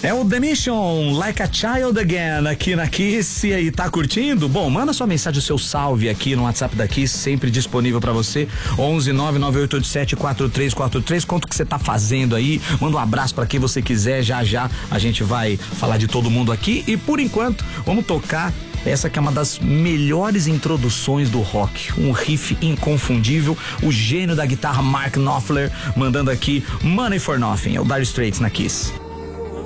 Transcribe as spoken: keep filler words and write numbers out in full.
É o The Mission, Like a Child Again, aqui na Kiss. E aí, tá curtindo? Bom, manda sua mensagem, o seu salve aqui no WhatsApp da Kiss, sempre disponível pra você. onze nove nove oito oito sete quatro três quatro três. Conta o que você tá fazendo aí. Manda um abraço pra quem você quiser. Já já a gente vai falar de todo mundo aqui. E por enquanto, vamos tocar essa que é uma das melhores introduções do rock, um riff inconfundível, o gênio da guitarra Mark Knopfler mandando aqui Money for Nothing, é o Dire Straits na Kiss.